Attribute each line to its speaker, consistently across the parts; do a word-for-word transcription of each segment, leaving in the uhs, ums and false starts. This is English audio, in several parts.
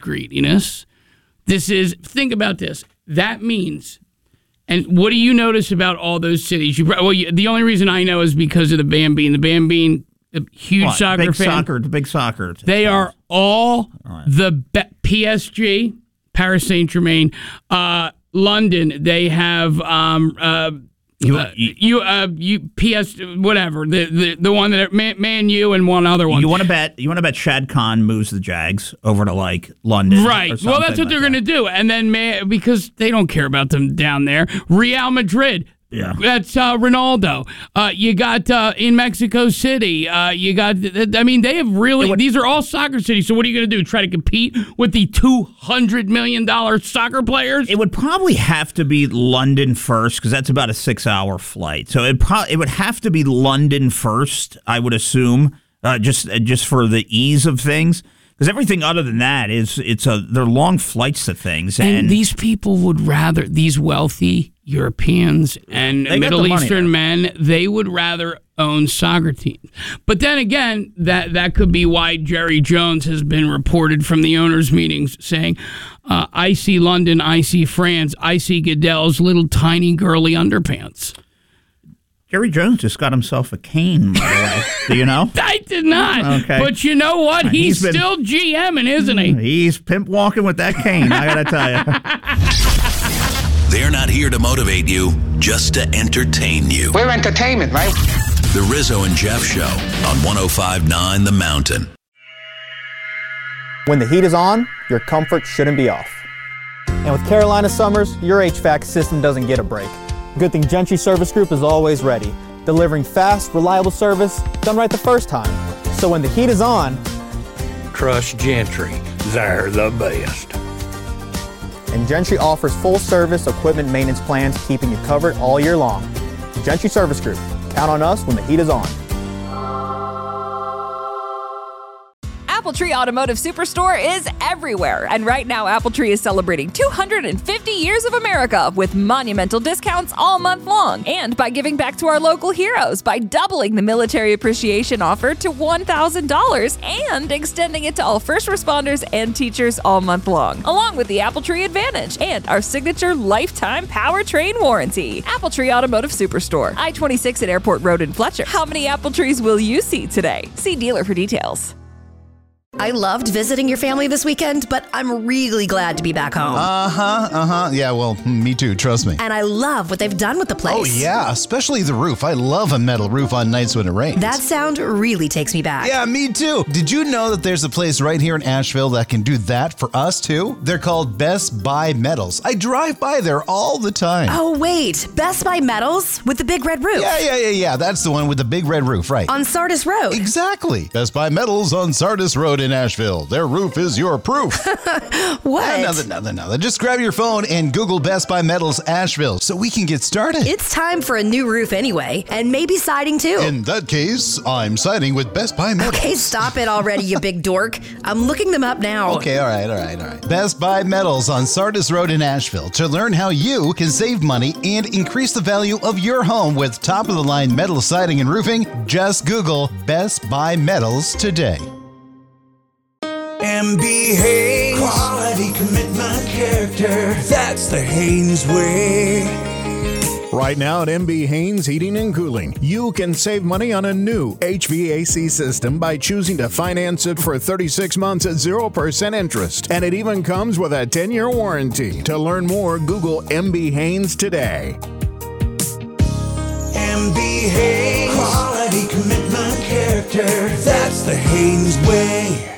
Speaker 1: greediness. This is, think about this. That means, and what do you notice about all those cities? You, well, you, the only reason I know is because of the Bambine. The Bambine, a huge
Speaker 2: what?
Speaker 1: soccer
Speaker 2: big
Speaker 1: fan.
Speaker 2: Soccer, the big soccer.
Speaker 1: They are all, all right. the be- P S G, Paris Saint-Germain, uh, London. They have um, uh,
Speaker 2: you,
Speaker 1: uh, you, uh, you P S whatever the the, the one that Man, Man U and one other one.
Speaker 2: You want to bet? You want to bet Shad Khan moves the Jags over to like London,
Speaker 1: right? Well, that's what
Speaker 2: like
Speaker 1: they're going to do, and then man, because they don't care about them down there. Real Madrid.
Speaker 2: Yeah,
Speaker 1: that's uh, Ronaldo. Uh, you got uh, in Mexico City. Uh, you got. I mean, they have really. Would, these are all soccer cities. So what are you going to do? Try to compete with the two hundred million dollar soccer players?
Speaker 2: It would probably have to be London first because that's about a six-hour flight. So it pro- it would have to be London first, I would assume, uh, just uh, just for the ease of things. Because everything other than that is it's a they're long flights to things, and,
Speaker 1: and these people would rather these wealthy Europeans and Middle Eastern men, they would rather own soccer teams. But then again, that that could be why Jerry Jones has been reported from the owners' meetings saying, uh, "I see London, I see France, I see Goodell's little tiny girly underpants."
Speaker 2: Jerry Jones just got himself a cane, by the way. Do you know?
Speaker 1: I did not.
Speaker 2: Okay.
Speaker 1: But you know what? He's, he's been, still GMing, isn't he?
Speaker 2: He's pimp walking with that cane, I got to tell you.
Speaker 3: They're not here to motivate you, just to entertain you.
Speaker 4: We're entertainment, right?
Speaker 3: The Rizzo and Jeff Show on one oh five point nine The Mountain.
Speaker 5: When the heat is on, your comfort shouldn't be off. And with Carolina Summers, your H V A C system doesn't get a break. Good thing Gentry Service Group is always ready, delivering fast, reliable service done right the first time. So when the heat is on,
Speaker 6: trust Gentry. They're the best.
Speaker 5: And Gentry offers full service equipment maintenance plans, keeping you covered all year long. Gentry Service Group. Count on us when the heat is on.
Speaker 7: AppleTree Automotive Superstore is everywhere. And right now, AppleTree is celebrating two hundred fifty years of America with monumental discounts all month long. And by giving back to our local heroes by doubling the military appreciation offer to one thousand dollars and extending it to all first responders and teachers all month long, along with the AppleTree Advantage and our signature lifetime powertrain warranty. AppleTree Automotive Superstore, I twenty-six at Airport Road in Fletcher. How many apple trees will you see today? See dealer for details.
Speaker 8: I loved visiting your family this weekend, but I'm really glad to be back home.
Speaker 9: Uh-huh, uh-huh. Yeah, well, me too, trust me.
Speaker 8: And I love what they've done with the place.
Speaker 9: Oh, yeah, especially the roof. I love a metal roof on nights when it rains.
Speaker 8: That sound really takes me back.
Speaker 9: Yeah, me too. Did you know that there's a place right here in Asheville that can do that for us, too? They're called Best Buy Metals. I drive by there all the time.
Speaker 8: Oh, wait. Best Buy Metals with the big red roof?
Speaker 9: Yeah, yeah, yeah, yeah. That's the one with the big red roof, right.
Speaker 8: On Sardis Road?
Speaker 9: Exactly. Best Buy Metals on Sardis Road in Asheville. Their roof is your proof.
Speaker 8: What?
Speaker 9: Nothing, nothing, nothing. Just grab your phone and Google Best Buy Metals Asheville so we can get started.
Speaker 8: It's time for a new roof anyway, and maybe siding too.
Speaker 9: In that case, I'm siding with Best Buy Metals.
Speaker 8: Okay, stop it already, you big dork. I'm looking them up now.
Speaker 9: Okay, all right, all right, all right. Best Buy Metals on Sardis Road in Asheville. To learn how you can save money and increase the value of your home with top-of-the-line metal siding and roofing, just Google Best Buy Metals today.
Speaker 10: M B Haynes. Quality, commitment, character. That's the Haynes way.
Speaker 11: Right now at M B Haynes Heating and Cooling, you can save money on a new H V A C system by choosing to finance it for thirty-six months at zero percent interest. And it even comes with a ten-year warranty. To learn more, Google M B Haynes today.
Speaker 10: M B Haynes. Quality, commitment, character. That's the Haynes way.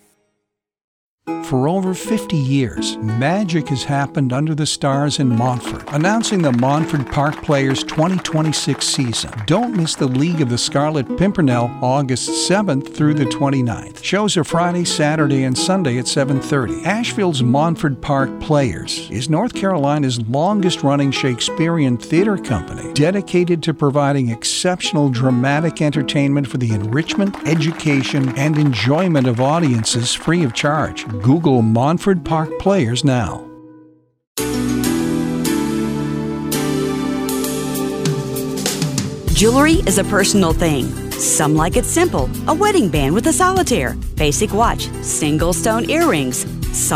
Speaker 12: For over fifty years, magic has happened under the stars in Montford, announcing the Montford Park Players twenty twenty-six season. Don't miss the League of the Scarlet Pimpernel August seventh through the twenty-ninth. Shows are Friday, Saturday, and Sunday at seven thirty. Asheville's Montford Park Players is North Carolina's longest-running Shakespearean theater company, dedicated to providing exceptional dramatic entertainment for the enrichment, education, and enjoyment of audiences free of charge. Google Montford Park Players now.
Speaker 13: Jewelry is a personal thing. Some like it simple, a wedding band with a solitaire, basic watch, single stone earrings,